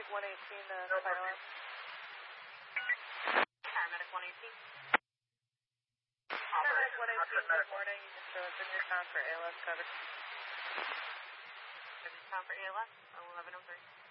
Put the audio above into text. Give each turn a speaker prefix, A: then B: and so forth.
A: 118 to finalize.
B: Paramedic 118.
A: Paramedic 118, good morning. You can show us in your town for ALS coverage.
B: Town for ALS, 1103.